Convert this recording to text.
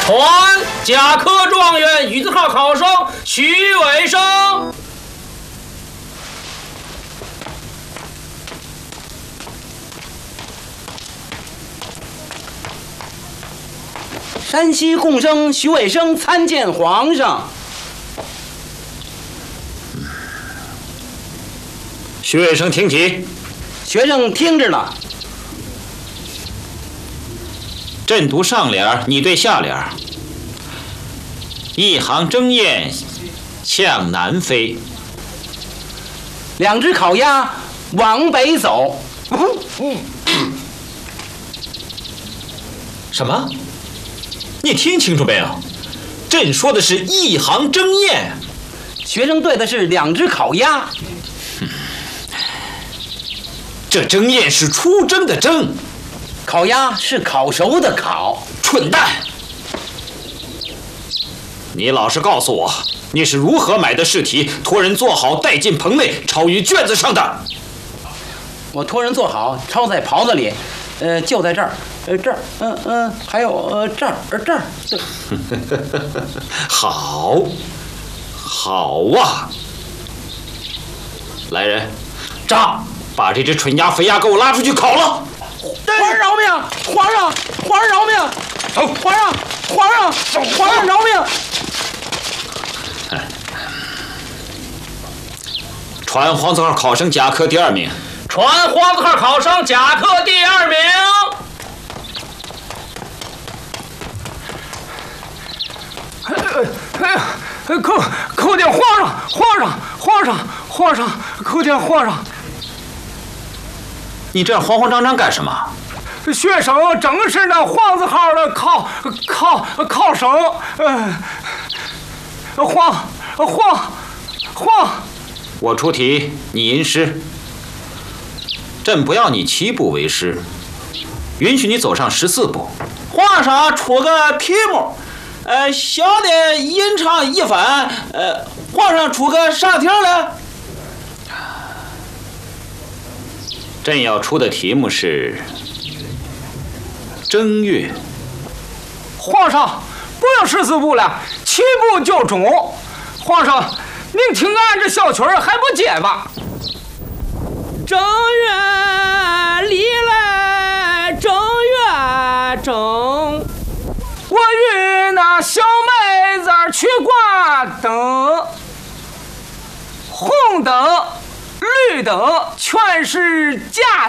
传甲科状元女字号考生徐伟生。 山西贡生徐伟生参见皇上。 徐伟生听题。 学生听着了。 朕读上联，你对下联。一行争雁向南飞。 两只烤鸭往北走。 什么？你听清楚没有？朕说的是一行争雁。 学生对的是两只烤鸭。 这争雁是出征的征， 烤鸭是烤熟的烤。 蠢蛋！你老实告诉我，你是如何买的试题，托人做好带进棚内，抄于卷子上的？ 我托人做好，抄在袍子里，就在这儿，这儿，还有这儿，这儿。 好，好啊！来人，炸！把这只蠢鸭、肥鸭给我拉出去烤了！ 皇上饶命！皇上饶命！ 走！ 皇上饶命！ 传黄字号考生甲科第2名。 传黄字号考生甲科第2名。 叩见皇上，叩见皇上。 你这样慌慌张张干什么？ 学生正是那黄字号的考生。皇。 我出题，你吟诗。朕不要你7步为诗，允许你走上14步。 皇上出个题目，小的吟唱一番，皇上出个啥题了？ 朕要出的题目是正月。 皇上不用14步了，7步就中。皇上，您听俺这小曲儿还不接吧？ 正月里来正月正， 我与那小妹子去挂灯，红灯绿灯全是假